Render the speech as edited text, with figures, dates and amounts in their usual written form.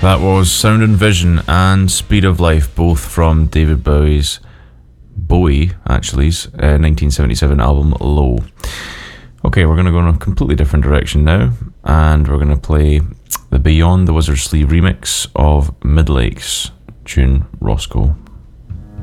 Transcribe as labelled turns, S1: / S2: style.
S1: That was Sound and Vision and Speed of Life, both from David Bowie's 1977 album Low. Okay, we're going to go in a completely different direction now, and we're going to play the Beyond the Wizard's Sleeve remix of Midlake's tune Roscoe.